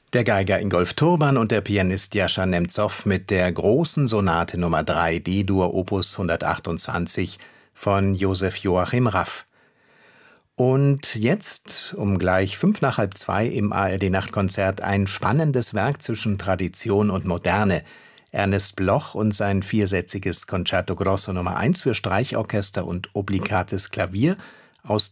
Der Geiger Ingolf Turban und der Pianist Jascha Nemzow mit der großen Sonate Nummer 3 D-Dur Opus 128 von Josef Joachim Raff. Und jetzt, um gleich 1:55 im ARD-Nachtkonzert, ein spannendes Werk zwischen Tradition und Moderne. Ernest Bloch und sein viersätziges Concerto Grosso Nummer 1 für Streichorchester und obligates Klavier aus